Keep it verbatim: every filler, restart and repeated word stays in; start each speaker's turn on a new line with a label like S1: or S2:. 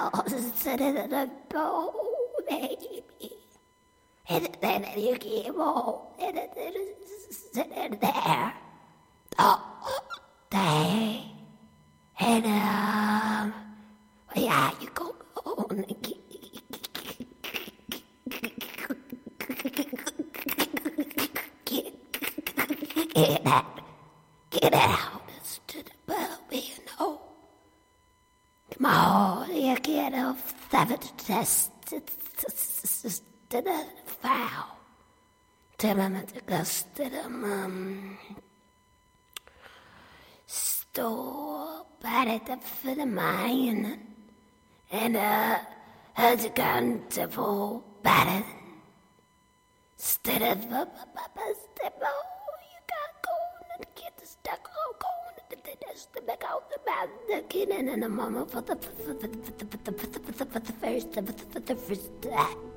S1: sit in the boat, baby. And then you keep on, and then sit in there all day. And, um, yeah, you go on and get, get out, get out instead of Bobby, you know. Come on, you get off seven test instead of foul. Tell them to go to the, um, store, bad it for the mine, and, uh, has a gun to pull better. Instead of, uh, step oh, you got going and get the stuck all going and just to make out the bad the kid and the mama for the, for the, for the, for the, for the, for the first, for the, for the first,